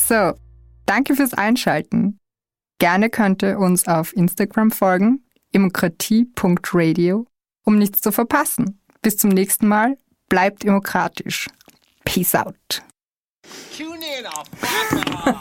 So, danke fürs Einschalten. Gerne könnt ihr uns auf Instagram folgen, demokratie.radio, um nichts zu verpassen. Bis zum nächsten Mal, bleibt demokratisch. Peace out. Tune in, I'll